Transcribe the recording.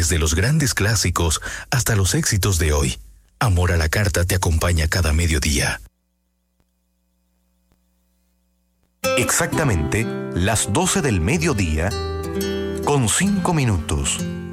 Desde los grandes clásicos hasta los éxitos de hoy, Amor a la Carta te acompaña cada mediodía. Exactamente las 12 del mediodía, con 5 minutos.